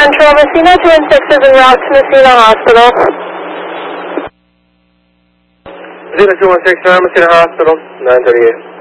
Central, Messina 216 is en route to Messina Hospital. 0216, Messina Hospital, 938.